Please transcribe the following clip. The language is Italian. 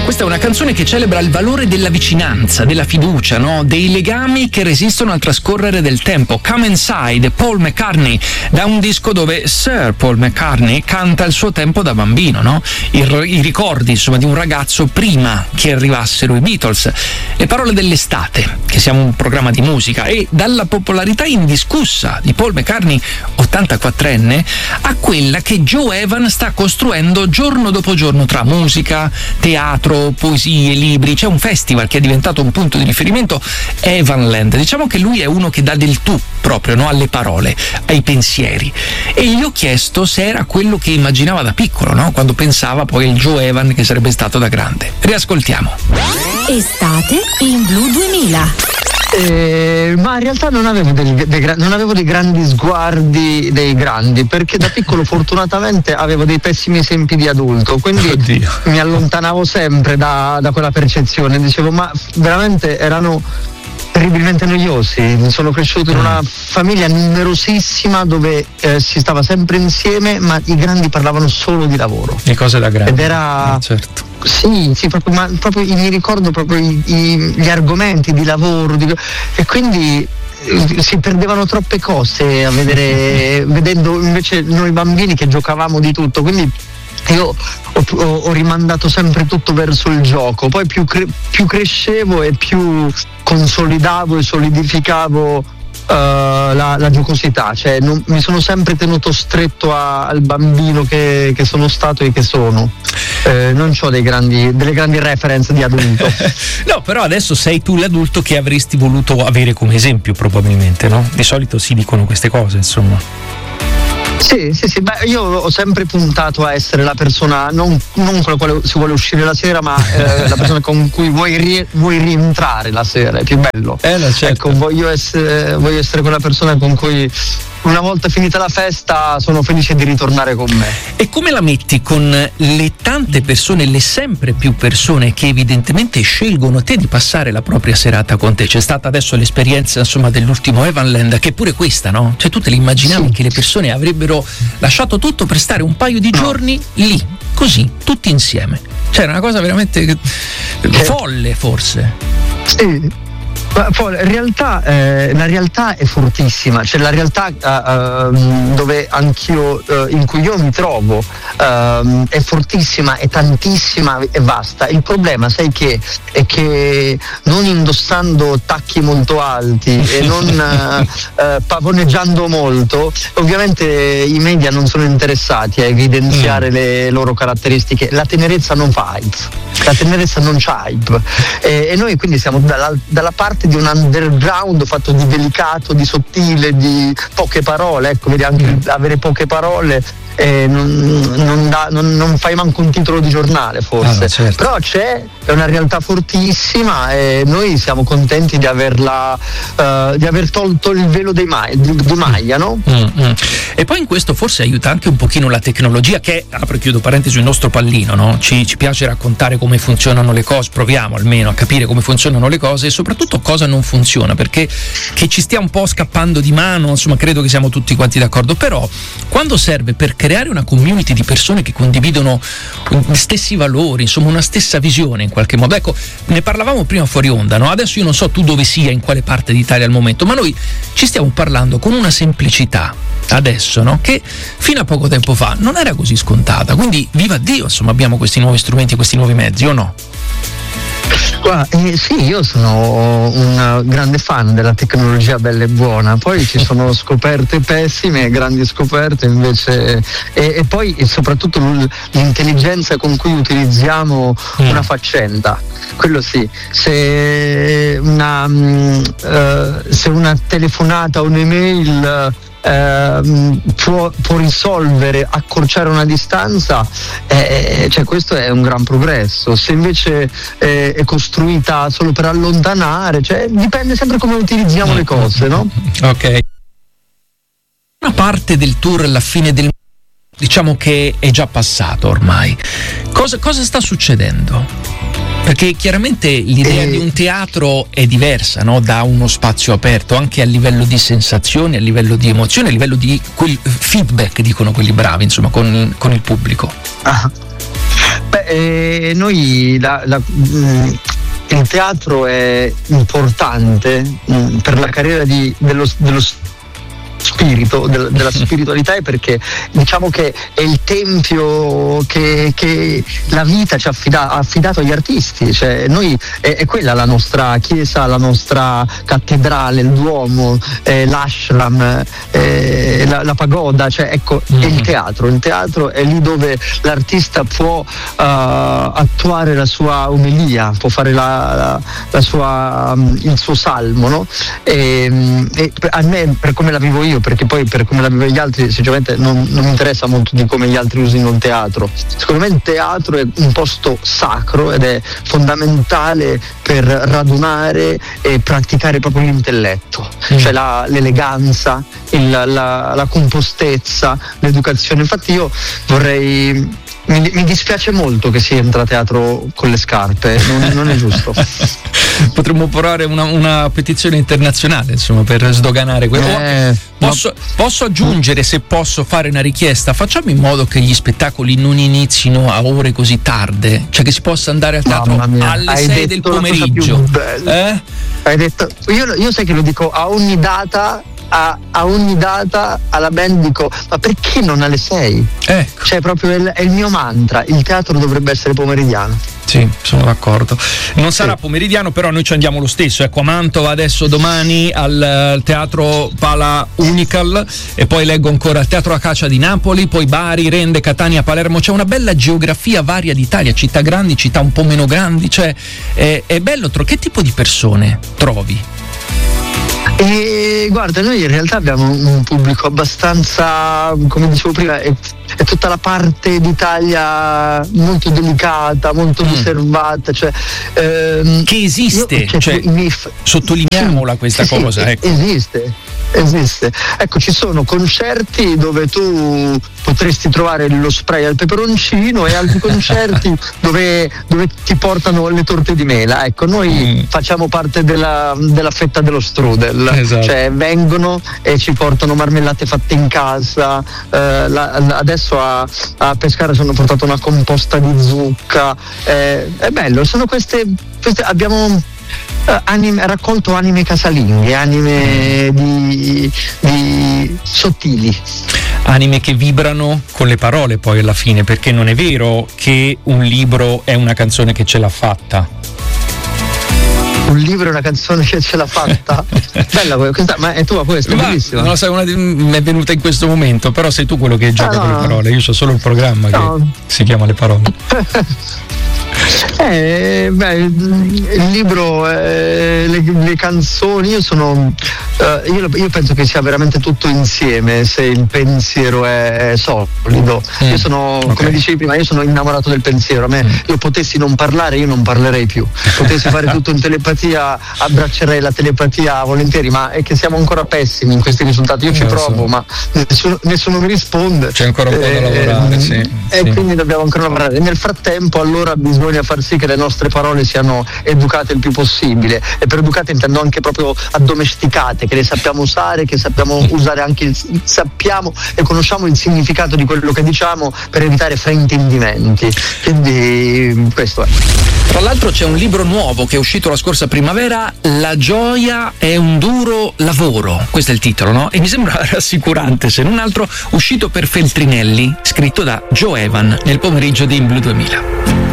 Questa è una canzone che celebra il valore della vicinanza, della fiducia, no? Dei legami che resistono al trascorrere del tempo. Come Inside, Paul McCartney, da un disco dove Sir Paul McCartney canta il suo tempo da bambino, no? I ricordi, insomma, di un ragazzo prima che arrivassero i Beatles. Le parole dell'estate, che siamo un programma di musica, e dalla popolarità indiscussa di Paul McCartney, 84enne, a quella che Joe Evans sta costruendo giorno dopo giorno tra musica, teatro, poesie, libri. C'è un festival che è diventato un punto di riferimento, Evanland. Diciamo che lui è uno che dà del tu proprio, no? Alle parole, ai pensieri. E gli ho chiesto se era quello che immaginava da piccolo, no? Quando pensava poi al Joe Evan che sarebbe stato da grande. Riascoltiamo. Estate in Blu 2000. Ma in realtà non avevo dei grandi sguardi dei grandi, perché da piccolo fortunatamente avevo dei pessimi esempi di adulto, quindi mi allontanavo sempre da quella percezione. Dicevo, ma veramente erano terribilmente noiosi. Sono cresciuto in una famiglia numerosissima dove si stava sempre insieme, ma i grandi parlavano solo di lavoro. Le cose da grandi. Ed era certo. Sì, proprio mi ricordo proprio gli argomenti di lavoro e quindi si perdevano troppe cose a vedendo invece noi bambini che giocavamo di tutto, quindi io ho rimandato sempre tutto verso il gioco. Poi più crescevo e più consolidavo e solidificavo la giocosità, cioè mi sono sempre tenuto stretto al bambino che sono stato e che sono. Non ho delle grandi reference di adulto. No, però adesso sei tu l'adulto che avresti voluto avere come esempio, probabilmente, no? Di solito si dicono queste cose, insomma. Sì, beh, io ho sempre puntato a essere la persona non con la quale si vuole uscire la sera, ma la persona con cui vuoi rientrare la sera, è più bello. Certo. Ecco, voglio essere quella persona con cui una volta finita la festa sono felice di ritornare con me. E come la metti con le tante persone, le sempre più persone che evidentemente scelgono te di passare la propria serata con te? C'è stata adesso l'esperienza, insomma, dell'ultimo Evanland, che pure questa, no? Cioè tu te l'immaginavi che le persone avrebbero lasciato tutto per stare un paio di giorni lì, così, tutti insieme. Cioè era una cosa veramente folle, forse. Sì. Ma poi la realtà è fortissima, cioè la realtà dove anch'io, in cui io mi trovo, è fortissima, è tantissima e vasta. Il problema, sai che è che non indossando tacchi molto alti e non pavoneggiando molto, ovviamente i media non sono interessati a evidenziare le loro caratteristiche. La tenerezza non fa hype, la tenerezza non c'ha hype, e noi quindi siamo dalla parte di un underground fatto di delicato, di sottile, di poche parole. Ecco, vedi, anche avere poche parole non fai manco un titolo di giornale, forse. Certo. Però è una realtà fortissima e noi siamo contenti di averla di aver tolto il velo di maglia, no? E poi in questo forse aiuta anche un pochino la tecnologia, che apro e chiudo parentesi, il nostro pallino, no? Ci piace raccontare come funzionano le cose, proviamo almeno a capire come funzionano le cose e soprattutto cosa non funziona, perché che ci stia un po' scappando di mano, insomma, credo che siamo tutti quanti d'accordo. Però quando serve per creare una community di persone che condividono gli stessi valori, insomma una stessa visione in qualche modo, ecco, ne parlavamo prima fuori onda, no? Adesso io non so tu dove sia, in quale parte d'Italia al momento, ma noi ci stiamo parlando con una semplicità adesso, no? Che fino a poco tempo fa non era così scontata, quindi viva Dio, insomma, abbiamo questi nuovi strumenti, questi nuovi mezzi, o no? Sì, io sono un grande fan della tecnologia bella e buona, poi ci sono scoperte pessime, grandi scoperte invece, e poi soprattutto l'intelligenza con cui utilizziamo una faccenda, quello sì. Se una telefonata o un'email può risolvere, accorciare una distanza, cioè questo è un gran progresso. Se invece è costruita solo per allontanare, cioè dipende sempre come utilizziamo le cose, no? Ok. Una parte del tour alla fine del, diciamo che è già passato ormai. Cosa sta succedendo? Perché chiaramente l'idea di un teatro è diversa, no? Da uno spazio aperto, anche a livello di sensazioni, a livello di emozioni, a livello di quel feedback, dicono quelli bravi, insomma, con il pubblico. Beh, noi il teatro è importante per la carriera dello spirito, della spiritualità, è perché diciamo che è il tempio che la vita ci ha affidato agli artisti, cioè noi è quella la nostra chiesa, la nostra cattedrale, il Duomo, l'ashram, la pagoda, cioè ecco, è il teatro è lì dove l'artista può attuare la sua omelia, può fare il suo salmo, no? E a me, per come la vivo io, perché poi per come la vivono gli altri sinceramente non mi interessa molto di come gli altri usino il teatro. Secondo me il teatro è un posto sacro ed è fondamentale per radunare e praticare proprio l'intelletto, cioè l'eleganza, la compostezza, l'educazione. Infatti io mi dispiace molto che si entra a teatro con le scarpe, non è giusto. Potremmo porre una petizione internazionale, insomma, per sdoganare questo. Posso aggiungere, se posso fare una richiesta? Facciamo in modo che gli spettacoli non inizino a ore così tarde, cioè che si possa andare al teatro alle 6 del pomeriggio. Hai detto, io sai che lo dico a ogni data. A ogni data alla band dico: ma perché non alle 6? Ecco. Cioè proprio è il mio mantra, il teatro dovrebbe essere pomeridiano. Sì, sono d'accordo. Non sarà pomeridiano, però noi ci andiamo lo stesso. Ecco, a Mantova adesso, domani al Teatro Pala Unical, e poi leggo ancora al Teatro Acacia di Napoli, poi Bari, Rende, Catania, Palermo. C'è una bella geografia varia d'Italia, città grandi, città un po' meno grandi, cioè è bello. Che tipo di persone trovi? E guarda, noi in realtà abbiamo un pubblico abbastanza, come dicevo prima, è tutta la parte d'Italia molto delicata, molto riservata, cioè che esiste, sottolineiamola questa cosa. Ecco. Esiste. Ecco, ci sono concerti dove tu potresti trovare lo spray al peperoncino e altri concerti dove ti portano le torte di mela. Ecco, noi facciamo parte della fetta dello strudel. Esatto. Cioè vengono e ci portano marmellate fatte in casa. Adesso a Pescara sono portato una composta di zucca. È bello, sono queste abbiamo raccolto anime casalinghe, anime di sottili, anime che vibrano con le parole poi alla fine, perché non è vero che un libro è una canzone che ce l'ha fatta. Un libro è una canzone che ce l'ha fatta. Bella questa, ma è tua questa, bellissima. Non lo sai, mi è venuta in questo momento, però sei tu quello che gioca con le parole. Io so solo il programma che si chiama Le Parole. Il libro, le canzoni, io penso che sia veramente tutto insieme, se il pensiero è solido. Io sono, come dicevi prima, io sono innamorato del pensiero. A me, io potessi non parlare, io non parlerei più. Potessi fare tutto in telepatia, abbraccerei la telepatia volentieri, ma è che siamo ancora pessimi in questi risultati. Io ci provo, ma nessuno mi risponde. C'è ancora un po' da lavorare, sì. Quindi dobbiamo ancora lavorare. E nel frattempo allora bisogna far sì che le nostre parole siano educate il più possibile, e per educate intendo anche proprio addomesticate, che le sappiamo usare, che sappiamo usare anche sappiamo e conosciamo il significato di quello che diciamo, per evitare fraintendimenti. Quindi questo è. Tra l'altro c'è un libro nuovo che è uscito la scorsa primavera, La gioia è un duro lavoro, questo è il titolo, no? E mi sembra rassicurante, se non altro uscito per Feltrinelli, scritto da Joe Evan nel pomeriggio di In Blu 2000.